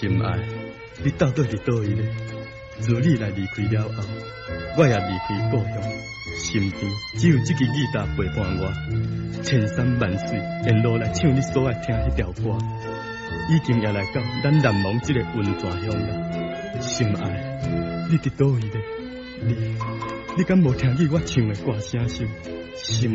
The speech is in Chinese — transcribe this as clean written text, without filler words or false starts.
心爱，你到底是倒位咧？自你来离开了后，我也离开故乡，身边只有这支吉他陪伴我，千山万水沿路来唱你所爱听迄条歌，已经也来到咱南蒙这个温泉乡啦。心爱，你伫倒位咧？你敢无听见我唱的歌声声？心。